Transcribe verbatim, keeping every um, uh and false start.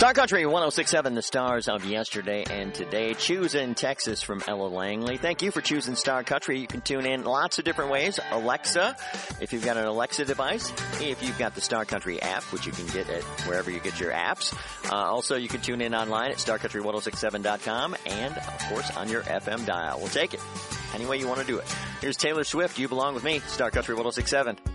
Star Country one oh six point seven, the stars of yesterday and today. Choosing Texas from Ella Langley. Thank you for choosing Star Country. You can tune in lots of different ways. Alexa, if you've got an Alexa device. If you've got the Star Country app, which you can get at wherever you get your apps. Uh, also, you can tune in online at star country one oh six seven dot com and, of course, on your F M dial. We'll take it any way you want to do it. Here's Taylor Swift. You belong with me. Star Country one oh six point seven.